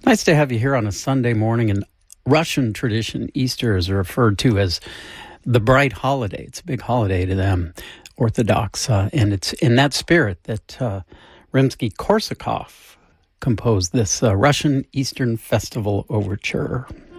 Nice to have you here on a Sunday morning. In Russian tradition, Easter is referred to as the bright holiday. It's a big holiday to them, Orthodox, and it's in that spirit that Rimsky-Korsakov composed this Russian Eastern Festival Overture.